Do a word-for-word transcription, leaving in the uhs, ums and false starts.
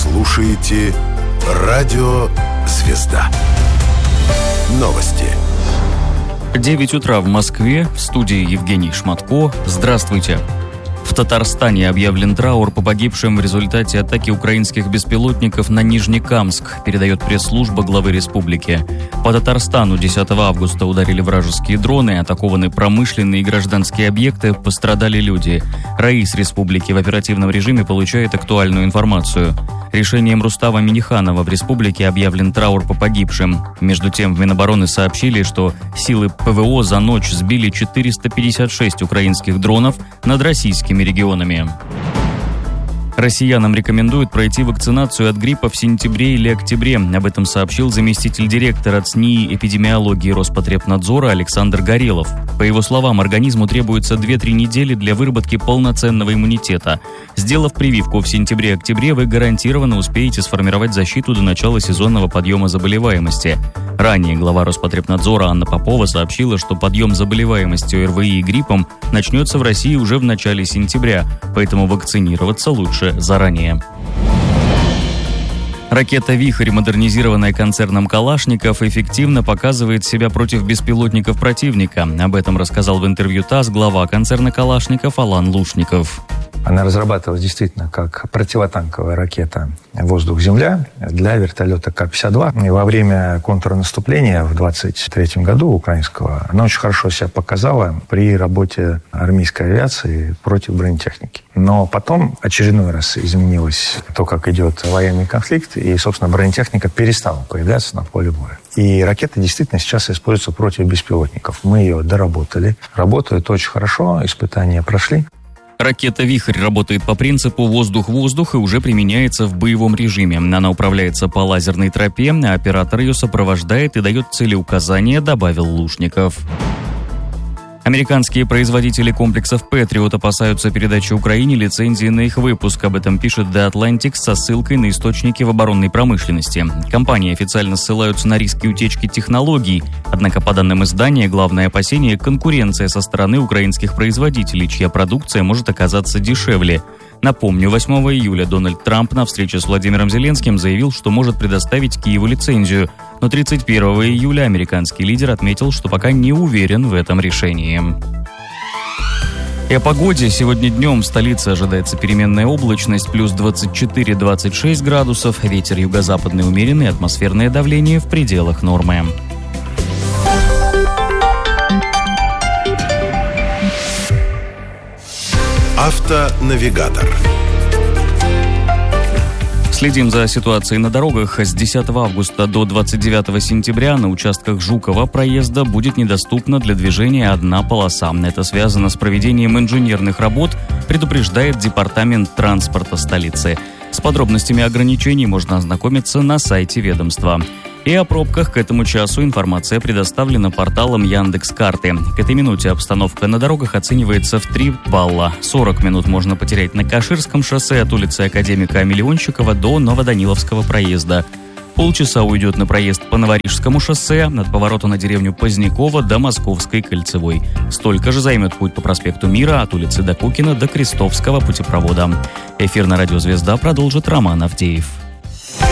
слушаете Радио «Звезда». Новости. девять утра в Москве. В студии Евгений Шматко. Здравствуйте. В Татарстане объявлен траур по погибшим в результате атаки украинских беспилотников на Нижнекамск, передает пресс-служба главы республики. По Татарстану десятого августа ударили вражеские дроны, атакованы промышленные и гражданские объекты, пострадали люди. РАИС республики в оперативном режиме получает актуальную информацию. Решением Рустама Минниханова в республике объявлен траур по погибшим. Между тем, в Минобороны сообщили, что силы ПВО за ночь сбили четыреста пятьдесят шесть украинских дронов над российскими регионами. Россиянам рекомендуют пройти вакцинацию от гриппа в сентябре или октябре. Об этом сообщил заместитель директора ЦНИИ эпидемиологии Роспотребнадзора Александр Горелов. По его словам, организму требуется две-три недели для выработки полноценного иммунитета. Сделав прививку в сентябре-октябре, вы гарантированно успеете сформировать защиту до начала сезонного подъема заболеваемости. Ранее глава Роспотребнадзора Анна Попова сообщила, что подъем заболеваемости ОРВИ и гриппом начнется в России уже в начале сентября, поэтому вакцинироваться лучше заранее. Ракета «Вихрь», модернизированная концерном «Калашников», эффективно показывает себя против беспилотников противника. Об этом рассказал в интервью ТАСС глава концерна «Калашников» Алан Лушников. Она разрабатывалась действительно как противотанковая ракета «Воздух-Земля» для вертолета Ка пятьдесят два. И во время контрнаступления в двадцать третьем году украинского она очень хорошо себя показала при работе армейской авиации против бронетехники. Но потом очередной раз изменилось то, как идет военный конфликт, и, собственно, бронетехника перестала появляться на поле боя. И ракета действительно сейчас используется против беспилотников. Мы ее доработали. Работает очень хорошо, испытания прошли. Ракета «Вихрь» работает по принципу «воздух-воздух» и уже применяется в боевом режиме. Она управляется по лазерной тропе, а оператор ее сопровождает и дает целеуказания, добавил Лушников. Американские производители комплексов «Патриот» опасаются передачи Украине лицензии на их выпуск. Об этом пишет The Atlantic со ссылкой на источники в оборонной промышленности. Компании официально ссылаются на риски утечки технологий. Однако, по данным издания, главное опасение – конкуренция со стороны украинских производителей, чья продукция может оказаться дешевле. Напомню, восьмого июля Дональд Трамп на встрече с Владимиром Зеленским заявил, что может предоставить Киеву лицензию. Но тридцать первого июля американский лидер отметил, что пока не уверен в этом решении. И о погоде. Сегодня днем в столице ожидается переменная облачность, плюс двадцать четыре - двадцать шесть градусов, ветер юго-западный умеренный, атмосферное давление в пределах нормы. Автонавигатор. Следим за ситуацией на дорогах. С десятого августа до двадцать девятого сентября на участках Жукова проезда будет недоступна для движения одна полоса. Это связано с проведением инженерных работ, предупреждает Департамент транспорта столицы. С подробностями ограничений можно ознакомиться на сайте ведомства. И о пробках к этому часу информация предоставлена порталом Яндекс.Карты. К этой минуте обстановка на дорогах оценивается в три балла. сорок минут можно потерять на Каширском шоссе от улицы Академика Миллиончикова до Новоданиловского проезда. Полчаса уйдет на проезд по Новорижскому шоссе от поворота на деревню Позднякова до Московской кольцевой. Столько же займет путь по проспекту Мира от улицы Докукина до Крестовского путепровода. Эфир на радио «Звезда» продолжит Роман Авдеев.